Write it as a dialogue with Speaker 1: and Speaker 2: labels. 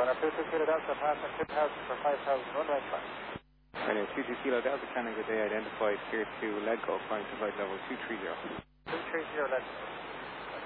Speaker 1: Runner 22 Kilo Delta, passing 2,000 for 5,000, run right fine.
Speaker 2: Right, 22 Kilo Delta, Canada Day identified here to Ledco, flying to flight level 230.
Speaker 1: 230 Ledco.